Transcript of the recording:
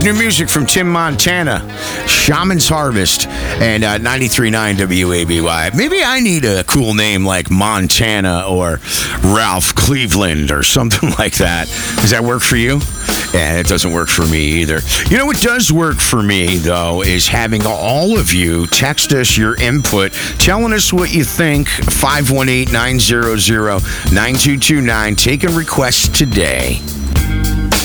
New music from Tim Montana, Shaman's Harvest, and 93.9 WABY. Maybe I need a cool name like Montana or Ralph Cleveland or something like that. Does that work for you? Yeah, it doesn't work for me either. You know what does work for me, though, is having all of you text us your input, telling us what you think. 518-900-9229. Taking requests today.